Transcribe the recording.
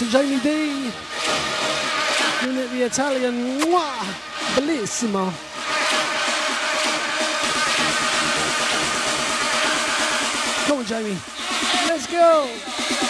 to Jamie D. Giving it the Italian. Mwah! Bellissimo. Come on, Jamie. Let's go.